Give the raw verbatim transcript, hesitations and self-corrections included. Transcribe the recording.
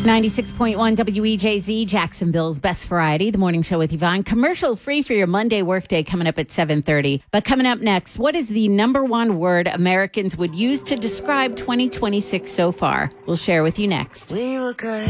ninety-six point one W E J Z, Jacksonville's best variety, the morning show with Yvonne. Commercial free for your Monday workday coming up at seven thirty. But coming up next, what is the number one word Americans would use to describe twenty twenty-six so far? We'll share with you next. We were good.